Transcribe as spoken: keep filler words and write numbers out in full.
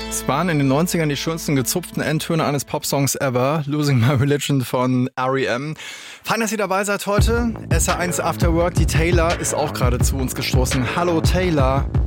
Es waren in den neunzigern die schönsten gezupften Endtöne eines Popsongs ever. Losing My Religion von R E M. Fein, dass ihr dabei seid heute. S R eins After Work, die Taylor ist auch gerade zu uns gestoßen. Hallo Taylor.